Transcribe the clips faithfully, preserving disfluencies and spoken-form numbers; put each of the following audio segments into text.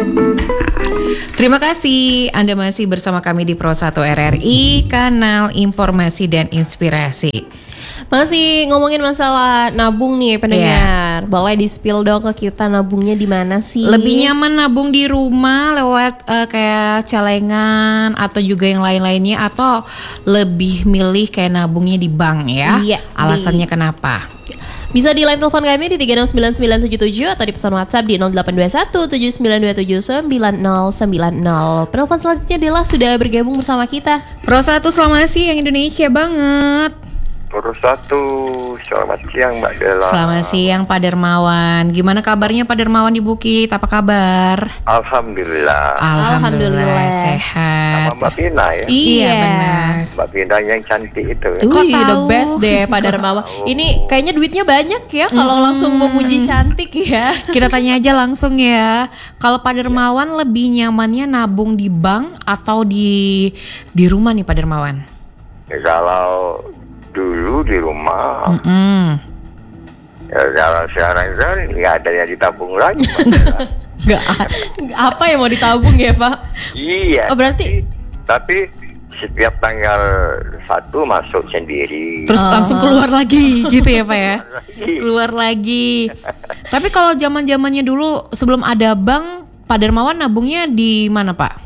Terima kasih Anda masih bersama kami di Pro satu R R I, kanal informasi dan inspirasi. Masih ngomongin masalah nabung nih pendengar. Yeah. Boleh di-spill dong ke kita nabungnya di mana sih? Lebih nyaman nabung di rumah lewat uh, kayak celengan atau juga yang lain-lainnya, atau lebih milih kayak nabungnya di bank ya? Iya. Alasannya di... kenapa? Bisa di line telepon kami di tiga enam sembilan sembilan tujuh tujuh atau di pesan WhatsApp di nol delapan dua satu tujuh sembilan dua tujuh sembilan nol sembilan nol. Penelpon selanjutnya Dela sudah bergabung bersama kita. Pro satu, selamat siang Indonesia banget. Pro satu, selamat siang Mbak Dela. Selamat siang Pak Dermawan. Gimana kabarnya Pak Dermawan di Bukit? Apa kabar? Alhamdulillah. Alhamdulillah, Alhamdulillah. Sehat. Sama Mbak Pina ya? Iya benar. Mbak Pina yang cantik itu ya? Kok tahu? The best deh Pak Dermawan. Ini kayaknya duitnya banyak ya kalau hmm. langsung memuji cantik ya. Kita tanya aja langsung ya. Kalau Pak Dermawan lebih nyamannya nabung di bank atau di di rumah nih Pak Dermawan? Ya, kalau dulu di rumah, mm-hmm. ya kalau sekarang kan nggak ada yang ditabung lagi. Nggak apa yang mau ditabung ya Pak? Iya. Oh berarti? Tapi setiap tanggal satu masuk sendiri. Terus oh. langsung keluar lagi gitu ya Pak ya? Keluar lagi. Tapi kalau zaman zamannya dulu sebelum ada bank, Pak Dermawan nabungnya di mana Pak?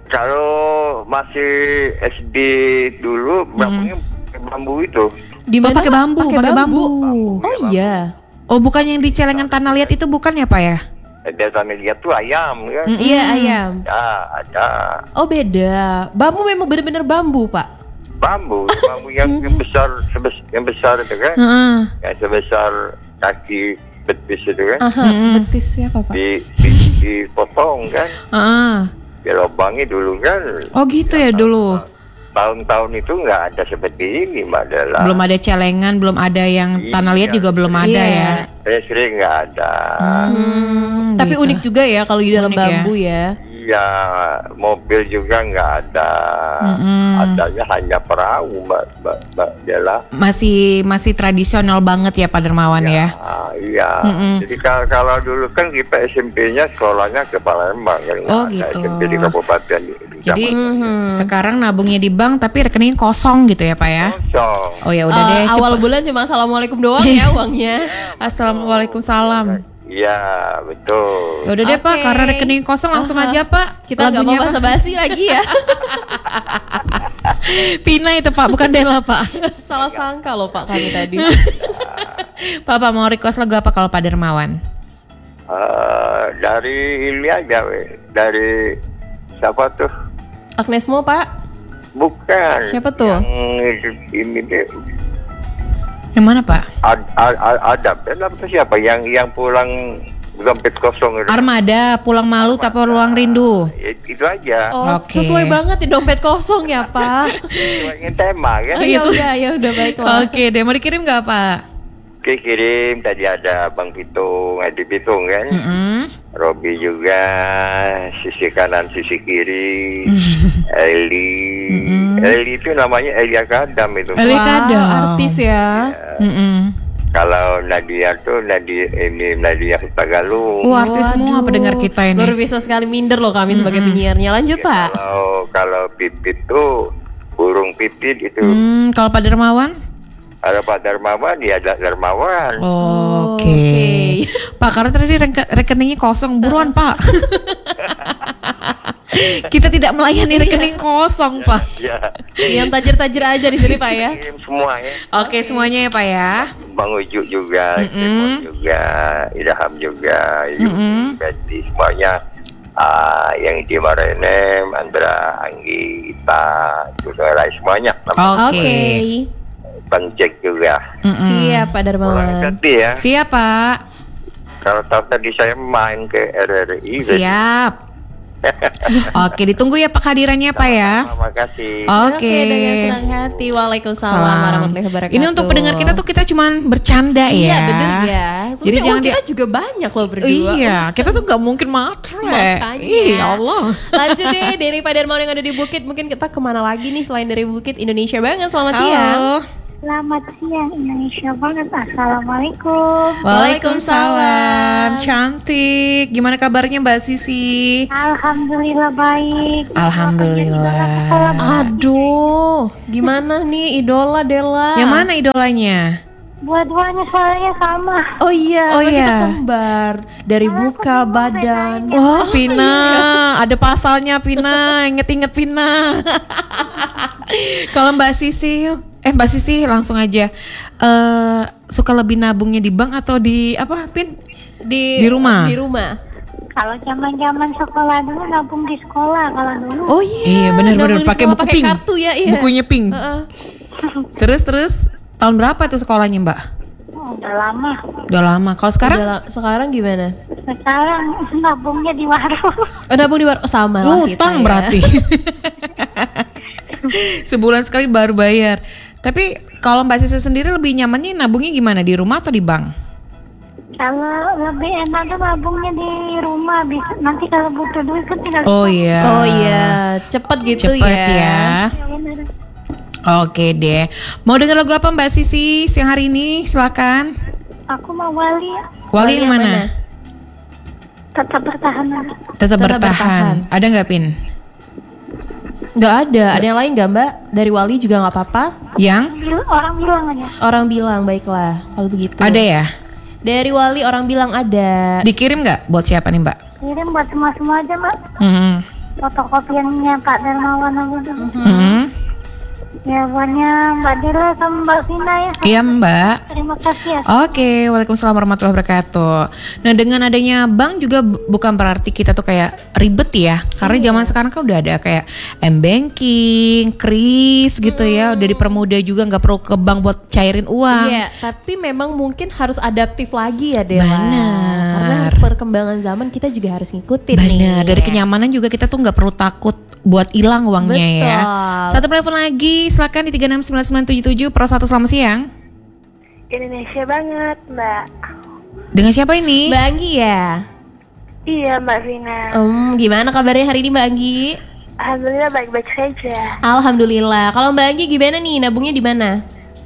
Kalau masih S D dulu, nabungnya hmm. bambu itu. Di mana? Oh, pakai bambu, pakai bambu. bambu. Oh bambu. Iya. Oh, bukan yang di celengan tanah liat itu bukan ya, Pak ya? Di tanah liat tuh ayam kan? Mm, iya, ayam. Ya, ada. Oh, beda. Bambu memang benar-benar bambu, Pak. Bambu, bambu yang, yang besar, sebes, yang besar itu kan? Uh-huh. Yang sebesar kaki betis itu kan? Uh-huh. Betis siapa, Pak? Di, di, dipotong kan? Uh-huh. Dilobangi dulu kan? Oh, gitu ya, ya dulu. Tahun-tahun itu nggak ada seperti ini Mbak Dela. Belum ada celengan, belum ada yang iya, tanah liat juga belum ada iya. ya. Saya sering nggak ada. Hmm, tapi gitu. Unik juga ya kalau di dalam unik bambu ya. ya. Iya, mobil juga nggak ada. Mm-hmm. Adanya hanya perahu Mbak, Mbak, Mbak Dela. Masih masih tradisional banget ya Pak Dermawan ya. ya? Iya. Mm-hmm. Jadi kalau, kalau dulu kan kita S M P-nya sekolahnya ke Palembang kan. Oh gitu. S M P di kabupaten. Di, di Jadi mm-hmm. sekarang nabungnya di bank tapi rekening kosong gitu ya Pak ya? Kosong. Oh ya udah uh, deh. Awal cepet. Bulan cuma assalamualaikum doang ya uangnya. Assalamualaikum salam. Iya betul. Udah deh okay. Pak, karena rekening kosong langsung uh-huh. aja Pak. Kita nggak mau basa-basi lagi ya. Pina itu Pak, bukan Dela Pak. Salah sangka loh Pak kami tadi. Pak, Pak mau request lagu apa kalau Pak Dermawan? Uh, dari ini aja, we. Dari siapa tuh? Agnes Mo Pak? Bukan. Siapa tuh? Yang ini deh. Yang mana Pak? Ad, ad, ad, Adab, Adab itu siapa? Yang yang pulang dompet kosong itu. Armada, pulang malu tak ruang rindu. It, itu aja. Oh, okay. Sesuai banget di dompet kosong ya Pak. Sesuai tema kan? Oh, ya udah, ya udah baiklah. Oke, deh mau dikirim nggak Pak? Oke, kirim. Tadi ada Bang Pitung, Edi Pitung kan? Mm-hmm. Robi juga, sisi kanan, sisi kiri. Eli. Mm-hmm. Eli itu namanya Elia Kadam itu. Elia Kadam, wow, artis ya. ya. Mm-hmm. Kalau Nadia tuh Nadia ini Nadia Hutagalung. Oh, artis semua pendengar kita ini. Luar biasa sekali, minder loh kami mm-hmm. sebagai penyiarnya. Lanjut ya, Pak. Kalau kalau Pipit tuh burung Pipit itu. Hmm, kalau Pak Dermawan? Kalau Pak Dermawan dia ada Dermawan. Oh, Oke. Okay. Okay. Pak, karena tadi reke- rekeningnya kosong, buruan Pak. Kita tidak melayani rekening kosong, ya, Pak. Ya. Yang tajir-tajir aja di sini, Pak ya. Semua ya. Oke, okay, semuanya ya, Pak ya. Bang Ujuk juga, mm-hmm. Kemon juga, Idaham juga, mm-hmm. Betty semuanya. Uh, yang di Marenem, Andra, Anggi, Ita, juga lain semuanya. Oke. Okay. Bang Jack juga. Mm-hmm. Siap, Pak Darmawan. Ya. Siap, Pak. Kalau tahu tadi saya main ke R R I. Siap. Oke, ditunggu ya Pak kehadirannya Pak ya. Terima kasih. Oke. Oke, dengan senang hati. Waalaikumsalam warahmatullahi wabarakatuh. Ini untuk pendengar kita tuh kita cuman bercanda ya. Iya bener ya. Sebenarnya jadi jangan kita di... juga banyak loh berdua. Iya, kita tuh nggak mungkin matre. Iya Allah. Lanjut deh dari Pak Darmawan yang ada di Bukit. Mungkin kita kemana lagi nih selain dari Bukit? Indonesia banget. Selamat Halo. siang. Selamat siang Indonesia banget. Assalamualaikum. Waalaikumsalam. Cantik. Gimana kabarnya Mbak Sisi? Alhamdulillah baik. Alhamdulillah. Aduh, gimana nih idola Dela? Yang mana idolanya? Dua-duanya suaranya sama. Oh iya, Oh kita iya. kembar dari muka badan. Wah, Vina, ada pasalnya Vina. Inget-inget Vina. Kalau Mbak Sisil, eh Mbak Sisi langsung aja. Eh suka lebih nabungnya di bank atau di apa, Pin? Di Di rumah? Di rumah. Kalau zaman-zaman sekolah dulu nabung di sekolah kalau dulu. Oh iya. Iya, benar-benar nabung di pakai sekolah buku pakai pink. kartu ya, iya. Bukunya pink. Heeh. Terus terus tahun berapa tuh sekolahnya, Mbak? Oh, udah lama. Udah lama. Kalau sekarang? Udah la- sekarang gimana? Sekarang nabungnya di warung. Oh, nabung di war- oh, sama lah kita. Utang ya. berarti. Sebulan sekali baru bayar. Tapi kalau Mbak Sisi sendiri lebih nyamannya nabungnya gimana? Di rumah atau di bank? Kalau lebih enak tuh nabungnya di rumah. Bisa nanti kalau butuh duit kan tinggal. Oh iya. Oh iya, cepet gitu Cepet ya. ya. Oke deh. Mau denger lagu apa Mbak Sisi siang hari ini? Silakan. Aku mau wali ya. Wali yang mana? Tetap bertahan aja. Tetap Tetap bertahan. bertahan. Ada nggak Pin? Nggak ada, ada yang lain nggak Mbak? Dari Wali juga nggak apa-apa. Yang? Bil- Orang bilang aja. Orang bilang baiklah kalau begitu. Ada ya? Dari Wali orang bilang ada. Dikirim nggak? Buat siapa nih Mbak? Kirim buat semua-semua aja mbak. Hmm. Fotokopiannya Pak Dermawan aja tuh. Hmm. Ya buatnya Mbak Dela sama Mbak Vina ya. Iya Mbak. Terima kasih ya. Oke, waalaikumsalam warahmatullahi wabarakatuh. Nah dengan adanya bank juga bu- bukan berarti kita tuh kayak ribet ya, karena zaman sekarang kan udah ada kayak m-banking, kris gitu ya, udah dipermudah juga, nggak perlu ke bank buat cairin uang. Iya, tapi memang mungkin harus adaptif lagi ya Dela. Benar. Karena harus perkembangan zaman kita juga harus ngikutin nih. Benar, dari kenyamanan juga kita tuh nggak perlu takut buat hilang uangnya ya. Betul. Satu telepon lagi, silakan di tiga enam sembilan sembilan tujuh tujuh Pro satu, selamat siang. Indonesia banget Mbak. Dengan siapa ini? Mbak Anggi ya. Iya Mbak Vina. Um, gimana kabarnya hari ini Mbak Anggi? Alhamdulillah baik-baik saja. Alhamdulillah. Kalau Mbak Anggi gimana nih? Nabungnya di mana?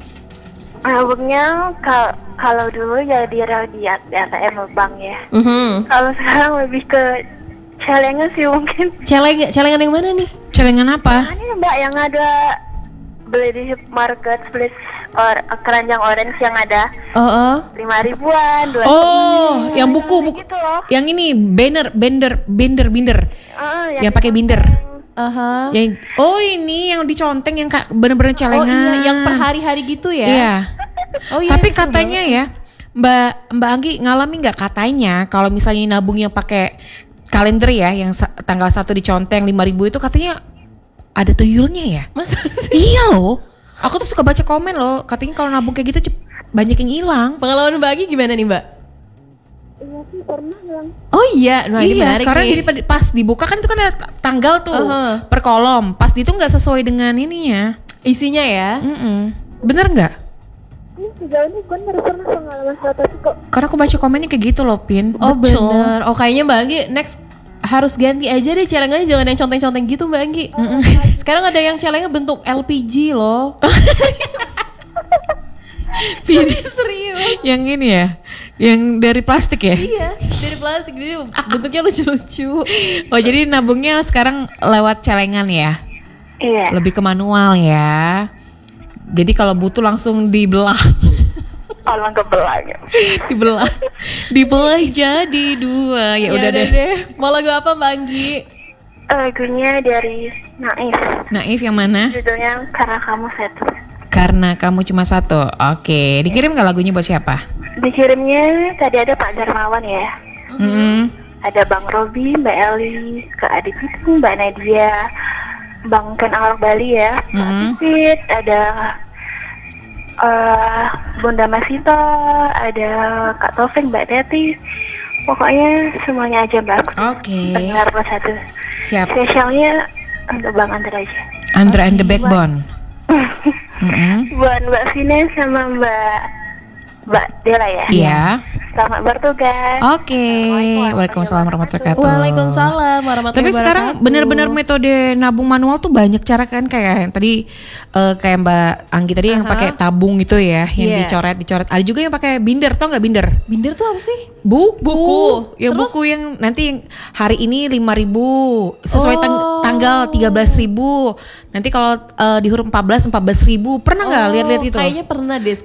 Nabungnya kal- kalau dulu ya di Radiat di A T M bank ya. Mhm. Kalau sekarang lebih ke celengan sih mungkin. Celeng, celengan yang mana nih? Celengan apa? Ini Mbak yang ada beli di market beli or, keranjang orange yang ada Oh, oh. lima ribuan, dua Oh, yang buku buku. gitu loh. Yang ini banner, bender, binder, binder. Uh, Yang pakai binder. Aha. Yang oh ini yang diconteng yang kak bener-bener Oh celengan. iya, yang per hari-hari gitu ya? Iya. Oh iya. Tapi seru katanya banget ya, Mbak Mbak Anggi ngalamin nggak katanya kalau misalnya nabung yang pakai kalender ya, yang sa- tanggal satu diconteng lima ribu itu katanya ada tuyulnya ya? sih. Masa sih? Iya loh. Aku tuh suka baca komen loh, katanya kalau nabung kayak gitu cep- banyak yang hilang. Pengalaman Mbak Anggi gimana nih Mbak? Iya sih pernah bilang. Oh iya, nah ini Iya, menarik karena nih. jadi pada- pas dibuka kan itu kan ada t- tanggal tuh Uh-huh. per kolom. Pas itu nggak sesuai dengan ininya. Isinya ya. Mm-mm. Bener nggak? Ini sejauh ini gue baru pernah pengalaman seperti kok. Karena aku baca komennya kayak gitu loh, Pin. Oh Betul. bener. Oh kayaknya Mbak Anggi next harus ganti aja deh celengannya, jangan yang conteng-conteng gitu Mbak Anggi. Sekarang ada yang celengnya bentuk L P G loh. serius. serius. Yang ini ya, yang dari plastik ya. Iya, dari plastik jadi bentuknya lucu-lucu. Oh jadi nabungnya sekarang lewat celengan ya, Iya. lebih ke manual ya. Jadi kalau butuh langsung dibelah, Kalau kebelah ya. dibelah, dibelah jadi dua. Ya udah deh. Mau lagu apa Mbak Anggi? Lagunya dari Naif. Naif yang mana? Judulnya Karena Kamu Satu. Karena kamu cuma satu. Oke, dikirim nggak lagunya buat siapa? Dikirimnya tadi ada Pak Darmawan ya. Hmm. Ada Bang Robi, Mbak Eli, Kak Adi Pitung, Mbak Nadia, Bang Ken Alok Bali ya, Pak Hmm. Pipit, ada eh, Bunda Masito, ada Kak Taufik, Mbak Teti. Pokoknya semuanya aja Mbak. Oke. Pendengar plus satu. Siap. Spesialnya untuk Bang Andra aja. Andra and the Backbone. Mm-mm. Buat Mbak Vina sama Mbak Mbak Dela ya. Iya. selamat bertugas. Oke, Waalaikumsalam warahmatullahi wabarakatuh. Waalaikumsalam warahmatullahi Tapi sekarang wabarakatuh. benar-benar metode nabung manual tuh banyak cara kan, kayak yang tadi eh, kayak Mbak Anggi tadi yang Aha. pakai tabung gitu ya, yang Iya. dicoret-dicoret. Ada juga yang pakai binder, tau nggak binder? Binder tuh apa sih? Buku, Buku. ya Terus? buku yang nanti yang hari ini lima ribu sesuai tang- Oh. tanggal tiga belas ribu. Nanti kalau eh, di huruf empat belas empat belas ribu. Pernah nggak Oh, lihat-lihat gitu? Kayaknya pernah deh.